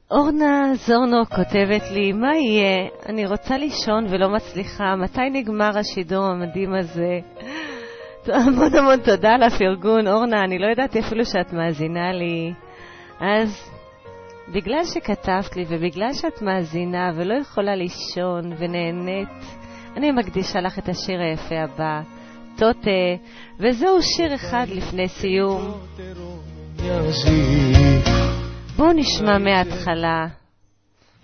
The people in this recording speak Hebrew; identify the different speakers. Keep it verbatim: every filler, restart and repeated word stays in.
Speaker 1: אורנה זורנו כותבת לי, מה יהיה? אני רוצה לישון ולא מצליחה. מתי נגמר השידור המדהים הזה? המון המון תודה על הפרגון, אורנה. אני לא יודעת אפילו שאת מאזינה לי. אז בגלל שכתבת לי ובגלל שאת מאזינה ולא יכולה לישון ונהנית, אני מקדישה לך את השיר היפה הבא, טוטה, וזהו שיר אחד לפני סיום. בואו נשמע מההתחלה.